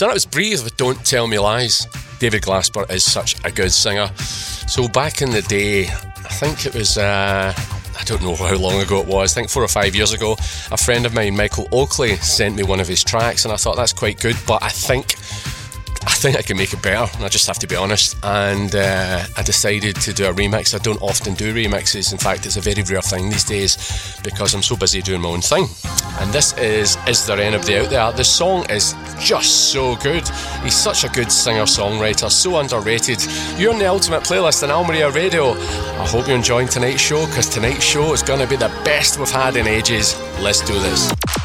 So that was Breathe with Don't Tell Me Lies. David Glasper is such a good singer. So back in the day, I think it was, I don't know how long ago it was, I think 4 or 5 years ago, a friend of mine, Michael Oakley, sent me one of his tracks, and I thought that's quite good, but I think I can make it better, and I just have to be honest. And I decided to do a remix. I don't often do remixes. In fact, it's a very rare thing these days because I'm so busy doing my own thing. And this is There Anybody Out There? The song is just so good. He's such a good singer-songwriter, so underrated. You're on the Ultimate Playlist on Almeria Radio. I hope you're enjoying tonight's show, because tonight's show is going to be the best we've had in ages. Let's do this.